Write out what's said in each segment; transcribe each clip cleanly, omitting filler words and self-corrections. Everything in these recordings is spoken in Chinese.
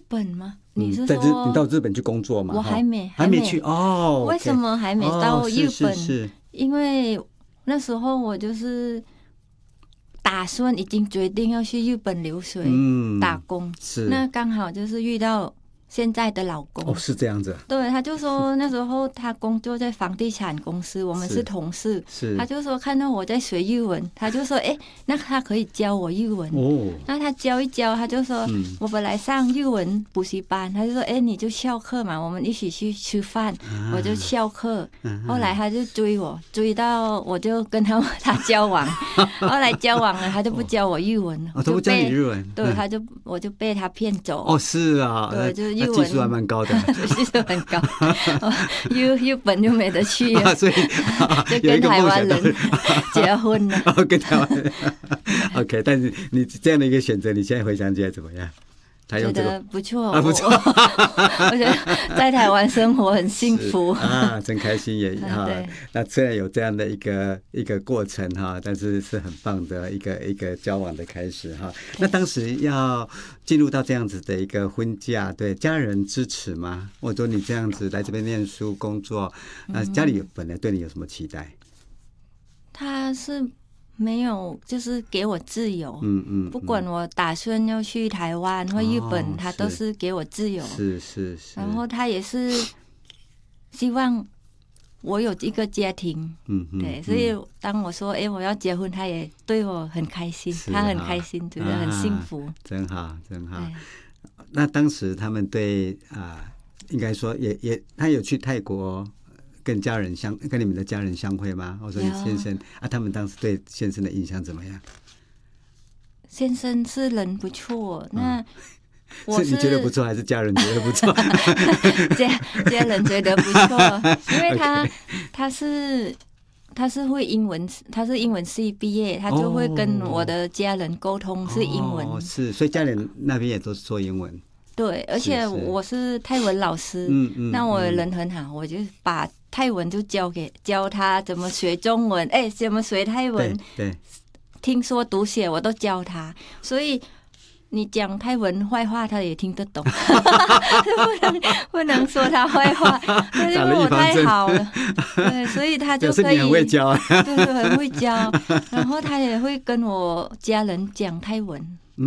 本吗？你是说你到日本去工作吗？ 我还没去哦。 为什么还没到日本？ 是因为那时候我就是打算已经决定要去日本留学打工，那刚好就是遇到现在的老公。 是这样子。 对，他就说那时候他工作在房地产公司，我们是同事。他就说看到我在学日文，他就说那他可以教我日文。那他教一教，他就说我本来上日文补习班，他就说你就翘课嘛，我们一起去吃饭。我就翘课。后来他就追我，追到我就跟他交往。后来交往了，他就不教我日文了。 都不教你日文。 对，我就被他骗走。 是啊。 对，就日文技术还蛮高的。 技术很高。日本就没得去了。 所以就跟台湾人结婚了。 跟台湾人。OK， 但是你这样的一个选择，你现在回想起来怎么样？ 觉得不错。不错。我觉得在台湾生活很幸福。 真开心也那虽然有这样的一个过程但是是很棒的一个交往的开始那当时要进入到这样子的一个婚嫁，对家人支持吗？或者说你这样子来这边念书工作，家里本来对你有什么期待？ 他是没有，就是给我自由。不管我打算要去台湾或日本，他都是给我自由。 是。 然后他也是希望我有一个家庭。对，所以当我说我要结婚，他也对我很开心。他很开心，觉得很幸福。 真好。那当时他们对应该说他有去泰国跟你们的家人相会吗？或者你先生他们当时对先生的印象怎么样？ 先生是人不错。那是你觉得不错，还是家人觉得不错？ 家人觉得不错，因为他是会英文，他是英文系毕业，他就会跟我的家人沟通是英文。 是，所以家人那边也都是说英文。 对，而且我是泰文老师。那我人很好，我就把泰文就教他怎么学中文，怎么学泰文。 对， 听说读写我都教他，所以你讲泰文坏话他也听得懂。不能说他坏话，他就说我太好了。对，所以他就可以很会教。 对，很会教。然后他也会跟我家人讲泰文。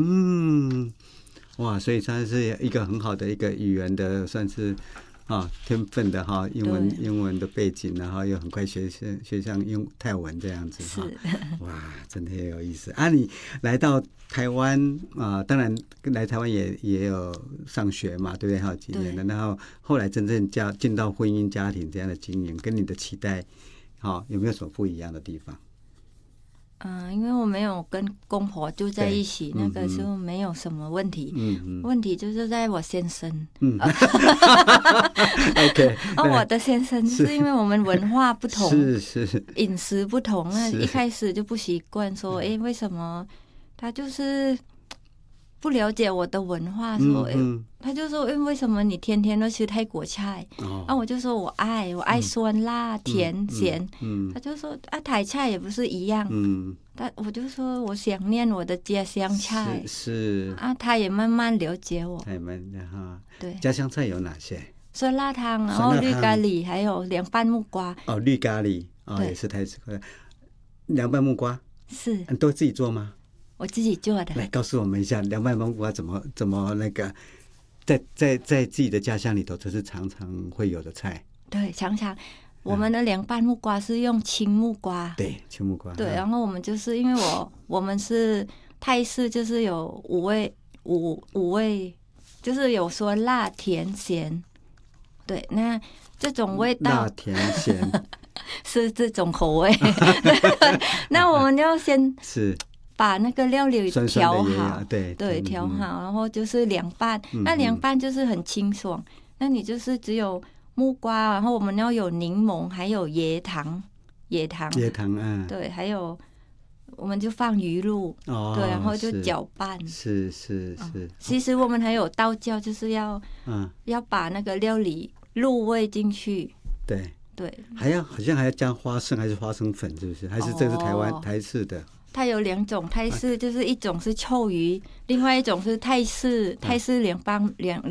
哇，所以他是一个很好的一个语言的算是天分的英文的背景，然后又很快学像用泰文这样子。哇，真的很有意思你来到台湾当然来台湾也有上学嘛，对不对？还有几年了，然后后来真正进到婚姻家庭这样的经营，跟你的期待有没有什么不一样的地方？ 因为我没有跟公婆住在一起，那个就没有什么问题。问题就是在我先生。 OK， 我的先生是因为我们文化不同， 是饮食不同，那一开始就不习惯，说为什么他就是不了解我的文化，说他就说为什么你天天都吃泰国菜？我就说我爱酸辣甜咸。他就说台菜也不是一样。我就说我想念我的家乡菜。 是他也慢慢了解我。 对，家乡菜有哪些？ 酸辣汤，然后绿咖喱，还有凉拌木瓜。 绿咖喱也是泰式的。凉拌木瓜是你都自己做吗？ 我自己做的。 来告诉我们一下凉拌木瓜怎么那个在自己的家乡里头，这是常常会有的菜。 对，常常我们的凉拌木瓜是用青木瓜。 对，青木瓜。 对，然后我们就是因为我们是泰式，就是有五味，就是有说辣甜咸。对，那这种味道辣甜咸是这种口味。那我们要先是把那个料理调好。 对， 调好，然后就是凉拌。那凉拌就是很清爽。那你就是只有木瓜，然后我们要有柠檬，还有椰糖对，还有我们就放鱼露。对，然后就搅拌。 是其实我们还有道教，就是要把那个料理入味进去。对， 好像还要加花生还是花生粉，是不是？还是这是台式的？ 它有两种，泰式就是一种是臭鱼，另外一种是泰式凉拌